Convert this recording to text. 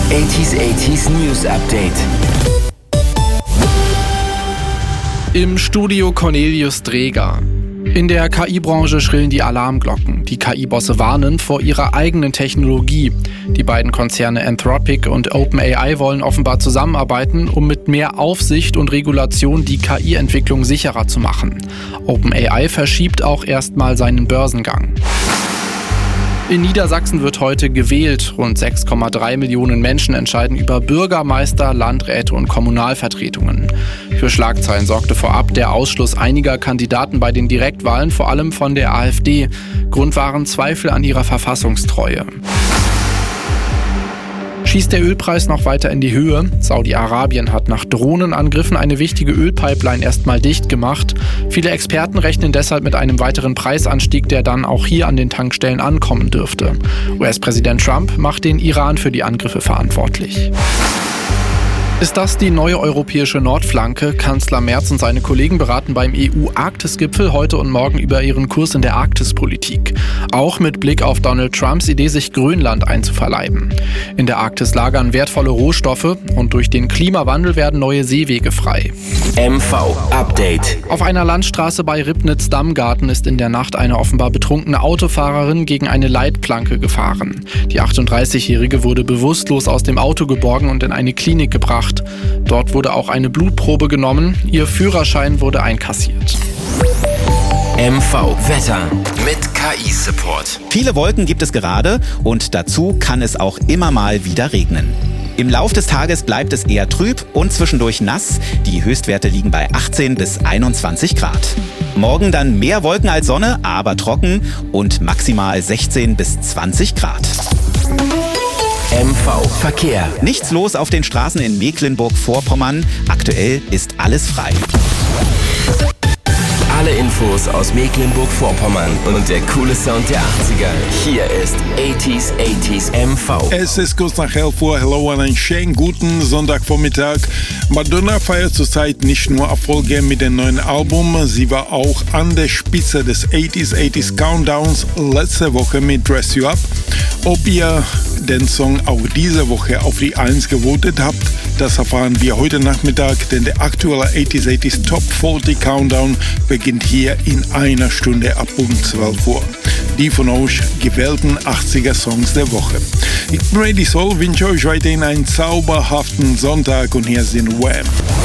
80s News Update. Im Studio Cornelius Dreger. In der KI-Branche schrillen die Alarmglocken. Die KI-Bosse warnen vor ihrer eigenen Technologie. Die beiden Konzerne Anthropic und OpenAI wollen offenbar zusammenarbeiten, um mit mehr Aufsicht und Regulation die KI-Entwicklung sicherer zu machen. OpenAI verschiebt auch erstmal seinen Börsengang. In Niedersachsen wird heute gewählt. Rund 6,3 Millionen Menschen entscheiden über Bürgermeister, Landräte und Kommunalvertretungen. Für Schlagzeilen sorgte vorab der Ausschluss einiger Kandidaten bei den Direktwahlen, vor allem von der AfD. Grund waren Zweifel an ihrer Verfassungstreue. Schießt der Ölpreis noch weiter in die Höhe? Saudi-Arabien hat nach Drohnenangriffen eine wichtige Ölpipeline erstmal dicht gemacht. Viele Experten rechnen deshalb mit einem weiteren Preisanstieg, der dann auch hier an den Tankstellen ankommen dürfte. US-Präsident Trump macht den Iran für die Angriffe verantwortlich. Ist das die neue europäische Nordflanke? Kanzler Merz und seine Kollegen beraten beim EU-Arktis-Gipfel heute und morgen über ihren Kurs in der Arktispolitik. Auch mit Blick auf Donald Trumps Idee, sich Grönland einzuverleiben. In der Arktis lagern wertvolle Rohstoffe und durch den Klimawandel werden neue Seewege frei. MV Update. Auf einer Landstraße bei Ribnitz-Dammgarten ist in der Nacht eine offenbar betrunkene Autofahrerin gegen eine Leitplanke gefahren. Die 38-Jährige wurde bewusstlos aus dem Auto geborgen und in eine Klinik gebracht. Dort wurde auch eine Blutprobe genommen. Ihr Führerschein wurde einkassiert. MV Wetter mit KI-Support. Viele Wolken gibt es gerade und dazu kann es auch immer mal wieder regnen. Im Lauf des Tages bleibt es eher trüb und zwischendurch nass. Die Höchstwerte liegen bei 18 bis 21 Grad. Morgen dann mehr Wolken als Sonne, aber trocken und maximal 16 bis 20 Grad. MV Verkehr. Nichts los auf den Straßen in Mecklenburg-Vorpommern. Aktuell ist alles frei. Alle Infos aus Mecklenburg-Vorpommern und der coole Sound der 80er. Hier ist 80s MV. Es ist kurz nach 11 Uhr. Hello und einen schönen guten Sonntagvormittag. Madonna feiert zurzeit nicht nur Erfolge mit dem neuen Album, sie war auch an der Spitze des 80s Countdowns letzte Woche mit Dress You Up. Ob ihr den Song auch diese Woche auf die 1 gewotet habt, das erfahren wir heute Nachmittag, denn der aktuelle 80s Top 40 Countdown beginnt hier in einer Stunde ab um 12 Uhr. Die von euch gewählten 80er Songs der Woche. Ich bin Ready Soul, wünsche euch weiterhin einen zauberhaften Sonntag und hier sind Wham!